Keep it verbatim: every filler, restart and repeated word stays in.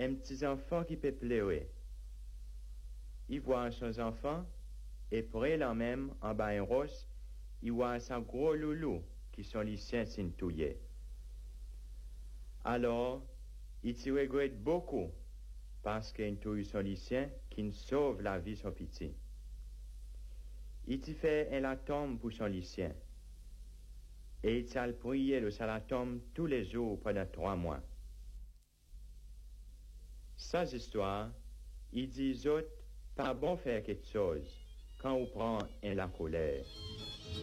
un petit enfant qui peut pleurer. Il voit son enfant, et près là même, en bas un roche, il voit son gros loulou qui sont les siens s'intouiller. Alors, il s'y regrette beaucoup, parce qu'il touille son lycéen qui ne sauve la vie son petit. Il t'y fait un latombe pour son lycéen. Et il s'est prié le salatombe tous les jours pendant trois mois. Sans histoire, il dit autres, pas bon faire quelque chose quand on prend un la colère.